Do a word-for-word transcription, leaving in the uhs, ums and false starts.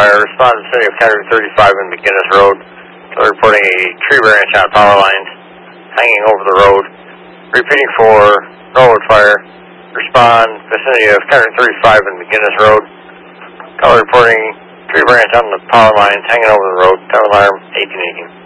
fire. Respond to the city of County thirty-five and McGinnis Road. They're reporting a tree branch on power lines hanging over the road. Repeating for Norwood Fire. Respond vicinity of County thirty-five and McGinnis Road. Call reporting tree branch on the power lines hanging over the road. Tower alarm eighteen eighteen.